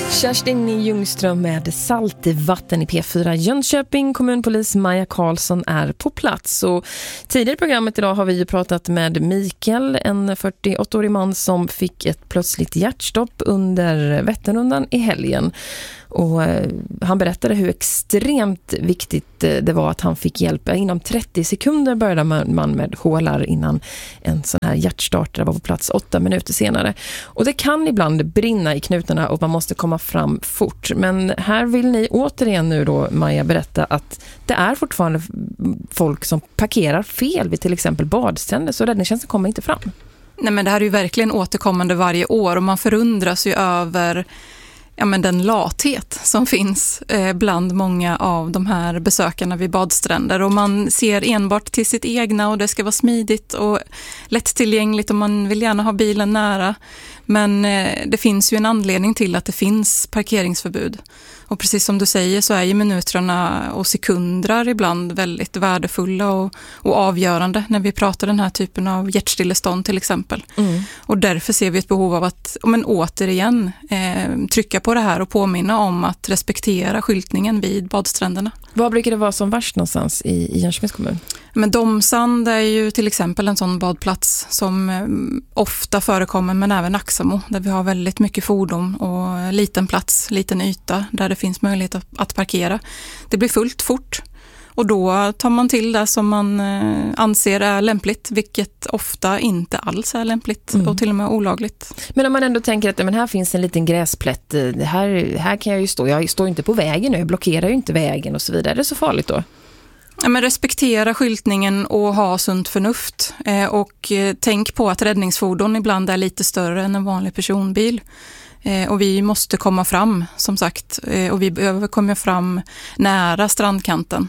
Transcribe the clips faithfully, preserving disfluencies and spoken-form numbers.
Kerstin Ljungström med saltvatten i P fyra Jönköping. Kommunpolis Maja Karlsson är på plats. Och tidigare i programmet idag har vi ju pratat med Mikael, en fyrtioåttaårig man som fick ett plötsligt hjärtstopp under Vätternrundan i helgen. Och eh, han berättade hur extremt viktigt eh, det var att han fick hjälp. Inom trettio sekunder började man med H L R innan en sån här hjärtstartare var på plats åtta minuter senare. Och det kan ibland brinna i knutarna och man måste komma fram fort. Men här vill ni återigen nu då, Maja, berätta att det är fortfarande folk som parkerar fel vid till exempel badstränder, så räddningstjänsten kommer inte fram. Nej, men det här är ju verkligen återkommande varje år och man förundras ju över ja, men den lathet som finns eh, bland många av de här besökarna vid badstränder. Och man ser enbart till sitt egna och det ska vara smidigt och lättillgängligt och man vill gärna ha bilen nära. Men eh, det finns ju en anledning till att det finns parkeringsförbud. Och precis som du säger så är ju minuterna och sekunder ibland väldigt värdefulla och, och avgörande när vi pratar den här typen av hjärtstillestånd till exempel. Mm. Och därför ser vi ett behov av att men återigen eh, trycka på det här och påminna om att respektera skyltningen vid badstränderna. Vad brukar det vara som värst någonstans i, i Jönköpings kommun? Men Domsand är ju till exempel en sån badplats som eh, ofta förekommer, men även Axamo där vi har väldigt mycket fordon och liten plats, liten yta där det finns möjlighet att, att parkera. Det blir fullt fort och då tar man till det som man eh, anser är lämpligt, vilket ofta inte alls är lämpligt mm. och till och med olagligt. Men om man ändå tänker att men här finns en liten gräsplätt, det här, här kan jag ju stå, jag står inte på vägen nu, jag blockerar ju inte vägen och så vidare. Är det så farligt då? Ja, men respektera skyltningen och ha sunt förnuft. Eh, och eh, tänk på att räddningsfordon ibland är lite större än en vanlig personbil. Eh, och vi måste komma fram, som sagt. Eh, och vi behöver komma fram nära strandkanten.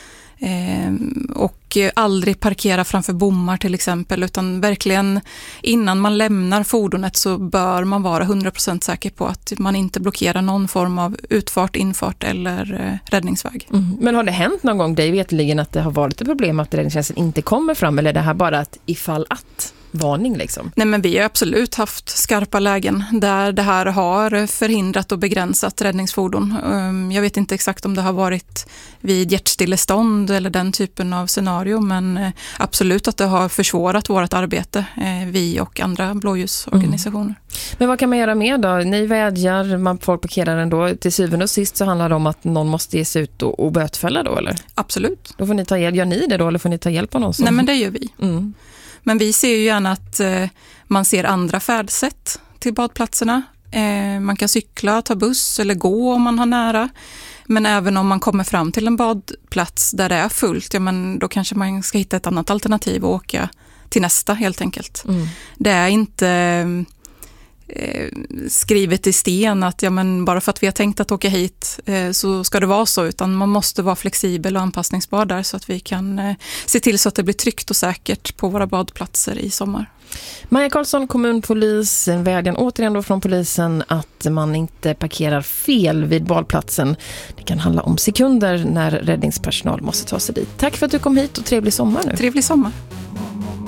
Eh, och aldrig parkera framför bommar till exempel, utan verkligen innan man lämnar fordonet så bör man vara hundra procent säker på att man inte blockerar någon form av utfart, infart eller eh, räddningsväg. Mm. Men har det hänt någon gång dig vetligen att det har varit ett problem att räddningstjänsten inte kommer fram, eller är det här bara ett ifall att varning liksom? Nej, men vi har absolut haft skarpa lägen där det här har förhindrat och begränsat räddningsfordon. Jag vet inte exakt om det har varit vid hjärtstillestånd eller den typen av scenario, men absolut att det har försvårat vårt arbete, vi och andra blåljusorganisationer. Mm. Men vad kan man göra mer då? Ni vädjar, man folk parkerar ändå. Till syvende och sist så handlar det om att någon måste ge sig ut och, och bötfälla då, eller? Absolut. Då får ni ta hjälp. Gör ni det då, eller får ni ta hjälp av någon som... Nej, men det gör vi. Mm. Men vi ser ju gärna att eh, man ser andra färdsätt till badplatserna. Eh, man kan cykla, ta buss eller gå om man har nära. Men även om man kommer fram till en badplats där det är fullt, ja, men då kanske man ska hitta ett annat alternativ och åka till nästa helt enkelt. Mm. Det är inte eh, skrivet i sten att ja, men bara för att vi har tänkt att åka hit eh, så ska det vara så, utan man måste vara flexibel och anpassningsbar där så att vi kan eh, se till så att det blir tryggt och säkert på våra badplatser i sommar. Maja Karlsson, kommunpolis, en vädjan återigen då från polisen att man inte parkerar fel vid badplatsen. Det kan handla om sekunder när räddningspersonal måste ta sig dit. Tack för att du kom hit och trevlig sommar nu. Trevlig sommar.